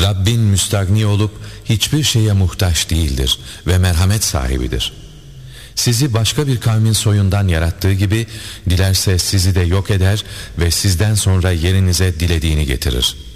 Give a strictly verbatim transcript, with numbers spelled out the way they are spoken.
Rabbin müstagni olup hiçbir şeye muhtaç değildir ve merhamet sahibidir. Sizi başka bir kavmin soyundan yarattığı gibi dilerse sizi de yok eder ve sizden sonra yerinize dilediğini getirir.